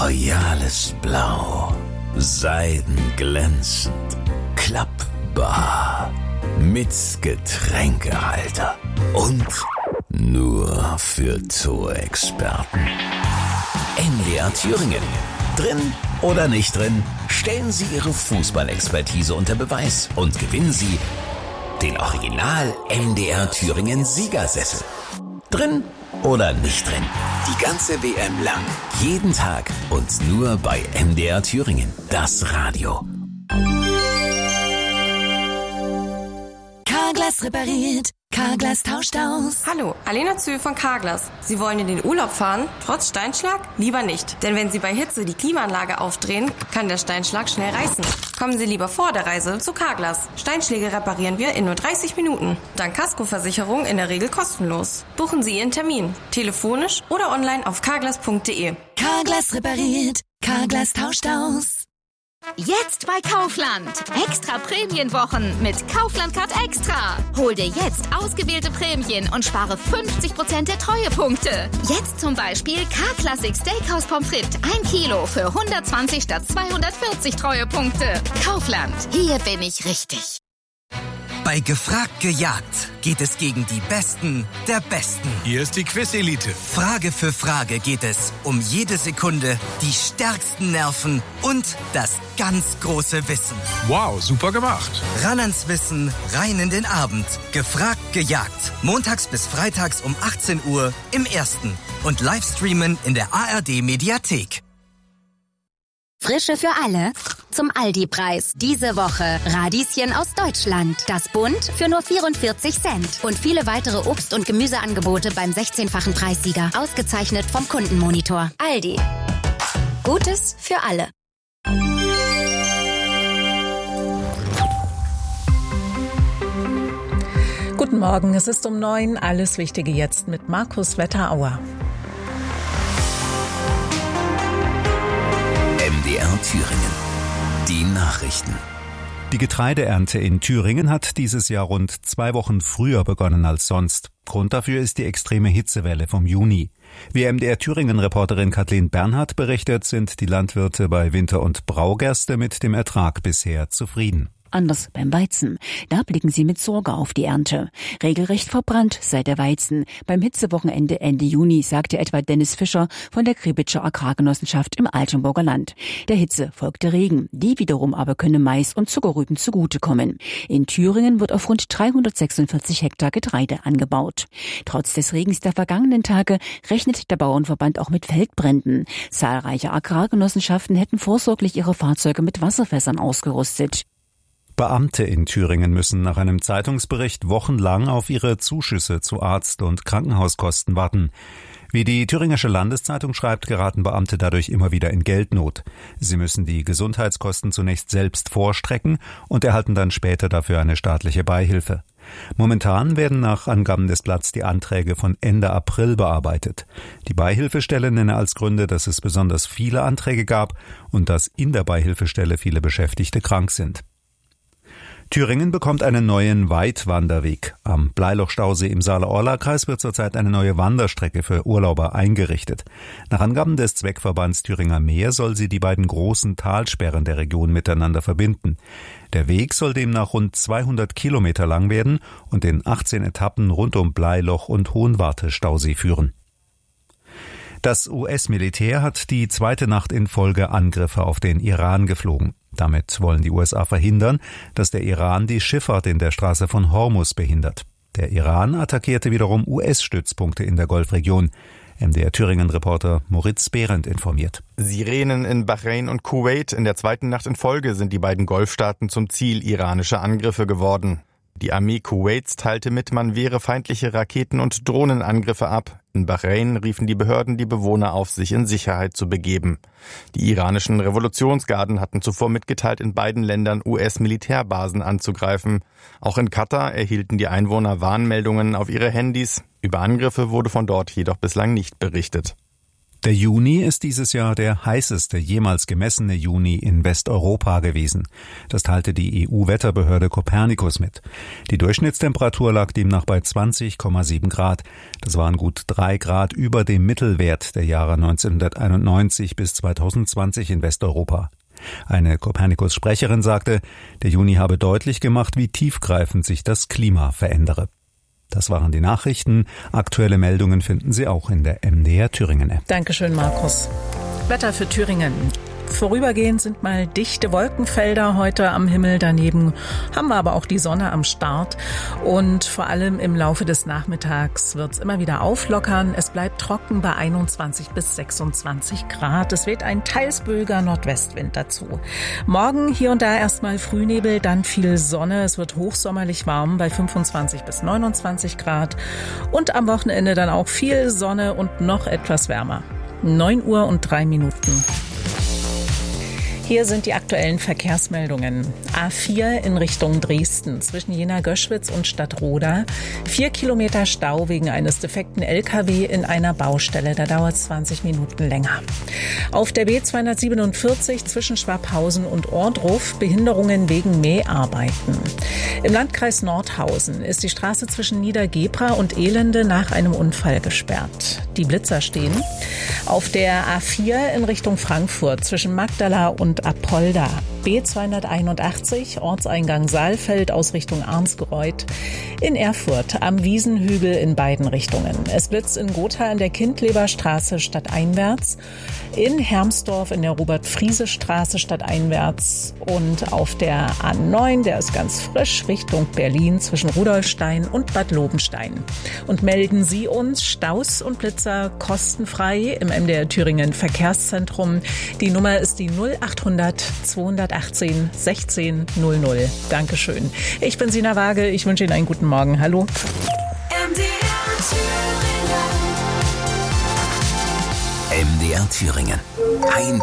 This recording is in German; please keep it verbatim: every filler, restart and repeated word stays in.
royales Blau, seidenglänzend, klappbar, mit Getränkehalter und nur für Zoo-Experten. M D R Thüringen. Drin oder nicht drin, stellen Sie Ihre Fußballexpertise unter Beweis und gewinnen Sie den Original M D R Thüringen Siegersessel. Drin oder nicht drin, die ganze W M lang, jeden Tag und nur bei M D R Thüringen, das Radio. Carglass repariert, Carglass tauscht aus. Hallo, Alena Zöhl von Carglass. Sie wollen in den Urlaub fahren, trotz Steinschlag? Lieber nicht, denn wenn Sie bei Hitze die Klimaanlage aufdrehen, kann der Steinschlag schnell reißen. Kommen Sie lieber vor der Reise zu Carglass. Steinschläge reparieren wir in nur dreißig Minuten. Dank Kaskoversicherung in der Regel kostenlos. Buchen Sie Ihren Termin, telefonisch oder online auf carglass punkt de. Carglass repariert, Carglass tauscht aus. Jetzt bei Kaufland. Extra Prämienwochen mit Kaufland Card Extra. Hol dir jetzt ausgewählte Prämien und spare fünfzig Prozent der Treuepunkte. Jetzt zum Beispiel K-Classic Steakhouse Pommes frites ein Kilo für hundertzwanzig statt zweihundertvierzig Treuepunkte. Kaufland. Hier bin ich richtig. Bei Gefragt gejagt geht es gegen die Besten der Besten. Hier ist die Quiz-Elite. Frage für Frage geht es um jede Sekunde, die stärksten Nerven und das ganz große Wissen. Wow, super gemacht. Ran ans Wissen, rein in den Abend. Gefragt gejagt. Montags bis freitags um achtzehn Uhr im Ersten. Und Livestreamen in der A R D-Mediathek. Frische für alle zum Aldi-Preis. Diese Woche Radieschen aus Deutschland. Das Bund für nur vierundvierzig Cent. Und viele weitere Obst- und Gemüseangebote beim sechzehnfachen Preissieger. Ausgezeichnet vom Kundenmonitor. Aldi. Gutes für alle. Guten Morgen, es ist um neun. Alles Wichtige jetzt mit Markus Wetterauer. M D R Thüringen. Die Nachrichten. Die Getreideernte in Thüringen hat dieses Jahr rund zwei Wochen früher begonnen als sonst. Grund dafür ist die extreme Hitzewelle vom Juni. Wie M D R Thüringen-Reporterin Kathleen Bernhardt berichtet, sind die Landwirte bei Winter- und Braugerste mit dem Ertrag bisher zufrieden. Anders beim Weizen. Da blicken sie mit Sorge auf die Ernte. Regelrecht verbrannt sei der Weizen. Beim Hitzewochenende Ende Juni, sagte etwa Dennis Fischer von der Kribitscher Agrargenossenschaft im Altenburger Land. Der Hitze folgte Regen. Die wiederum aber könne Mais und Zuckerrüben zugutekommen. In Thüringen wird auf rund dreihundertsechsundvierzig Hektar Getreide angebaut. Trotz des Regens der vergangenen Tage rechnet der Bauernverband auch mit Feldbränden. Zahlreiche Agrargenossenschaften hätten vorsorglich ihre Fahrzeuge mit Wasserfässern ausgerüstet. Beamte in Thüringen müssen nach einem Zeitungsbericht wochenlang auf ihre Zuschüsse zu Arzt- und Krankenhauskosten warten. Wie die Thüringische Landeszeitung schreibt, geraten Beamte dadurch immer wieder in Geldnot. Sie müssen die Gesundheitskosten zunächst selbst vorstrecken und erhalten dann später dafür eine staatliche Beihilfe. Momentan werden nach Angaben des Blatts die Anträge von Ende April bearbeitet. Die Beihilfestelle nenne als Gründe, dass es besonders viele Anträge gab und dass in der Beihilfestelle viele Beschäftigte krank sind. Thüringen bekommt einen neuen Weitwanderweg. Am Bleilochstausee im Saale-Orla-Kreis wird zurzeit eine neue Wanderstrecke für Urlauber eingerichtet. Nach Angaben des Zweckverbands Thüringer Meer soll sie die beiden großen Talsperren der Region miteinander verbinden. Der Weg soll demnach rund zweihundert Kilometer lang werden und in achtzehn Etappen rund um Bleiloch und Hohenwarte-Stausee führen. Das U S-Militär hat die zweite Nacht in Folge Angriffe auf den Iran geflogen. Damit wollen die U S A verhindern, dass der Iran die Schifffahrt in der Straße von Hormuz behindert. Der Iran attackierte wiederum U S-Stützpunkte in der Golfregion. M D R Thüringen-Reporter Moritz Behrendt informiert. Sirenen in Bahrain und Kuwait. In der zweiten Nacht in Folge sind die beiden Golfstaaten zum Ziel iranischer Angriffe geworden. Die Armee Kuwaits teilte mit, man wehre feindliche Raketen- und Drohnenangriffe ab. In Bahrain riefen die Behörden die Bewohner auf, sich in Sicherheit zu begeben. Die iranischen Revolutionsgarden hatten zuvor mitgeteilt, in beiden Ländern U S-Militärbasen anzugreifen. Auch in Katar erhielten die Einwohner Warnmeldungen auf ihre Handys. Über Angriffe wurde von dort jedoch bislang nicht berichtet. Der Juni ist dieses Jahr der heißeste jemals gemessene Juni in Westeuropa gewesen. Das teilte die E U-Wetterbehörde Copernicus mit. Die Durchschnittstemperatur lag demnach bei zwanzig Komma sieben Grad. Das waren gut drei Grad über dem Mittelwert der Jahre neunzehnhunderteinundneunzig bis zweitausendzwanzig in Westeuropa. Eine Copernicus-Sprecherin sagte, der Juni habe deutlich gemacht, wie tiefgreifend sich das Klima verändere. Das waren die Nachrichten. Aktuelle Meldungen finden Sie auch in der M D R Thüringen-App. Dankeschön, Markus. Wetter für Thüringen. Vorübergehend sind mal dichte Wolkenfelder heute am Himmel. Daneben haben wir aber auch die Sonne am Start. Und vor allem im Laufe des Nachmittags wird es immer wieder auflockern. Es bleibt trocken bei einundzwanzig bis sechsundzwanzig Grad. Es weht ein teils böiger Nordwestwind dazu. Morgen hier und da erstmal Frühnebel, dann viel Sonne. Es wird hochsommerlich warm bei fünfundzwanzig bis neunundzwanzig Grad. Und am Wochenende dann auch viel Sonne und noch etwas wärmer. neun Uhr und drei Minuten. Hier sind die aktuellen Verkehrsmeldungen. A vier in Richtung Dresden zwischen Jena-Göschwitz und Stadtroda. Vier Kilometer Stau wegen eines defekten L K W in einer Baustelle. Da dauert es zwanzig Minuten länger. Auf der B zweihundertsiebenundvierzig zwischen Schwabhausen und Ohrdruf Behinderungen wegen Mäharbeiten. Im Landkreis Nordhausen ist die Straße zwischen Niedergebra und Elende nach einem Unfall gesperrt. Die Blitzer stehen. Auf der A vier in Richtung Frankfurt zwischen Magdala und Apolda. B zweihunderteinundachtzig, Ortseingang Saalfeld aus Richtung Arnsgereuth. In Erfurt am Wiesenhügel in beiden Richtungen. Es blitzt in Gotha an der Kindleberstraße stadteinwärts. In Hermsdorf in der Robert-Friese-Straße stadteinwärts. Und auf der A neun, der ist ganz frisch, Richtung Berlin zwischen Rudolfstein und Bad Lobenstein. Und melden Sie uns Staus und Blitzer kostenfrei im M D R Thüringen Verkehrszentrum. Die Nummer ist die null achthundert zweihundertachtzehn sechzehn null null. Dankeschön. Ich bin Sina Waage. Ich wünsche Ihnen einen guten Morgen. Hallo. M D R Thüringen. M D R Thüringen. Ein